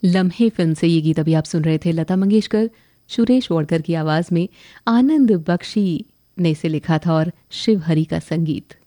लम्हे फिल्म से ये गीत अभी आप सुन रहे थे। लता मंगेशकर, सुरेश वाडकर की आवाज में आनंद बख्शी ने इसे लिखा था और शिव हरि का संगीत।